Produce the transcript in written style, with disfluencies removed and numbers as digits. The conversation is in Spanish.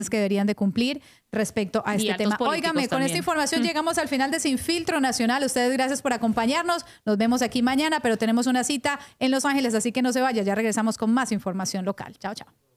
que deberían de cumplir respecto a este tema. Óigame, con esta información llegamos al final de Sin Filtro Nacional. Ustedes gracias por acompañarnos. Nos vemos aquí mañana, pero tenemos una cita en Los Ángeles, así que no se vaya. Ya regresamos con más información local. Chao, chao.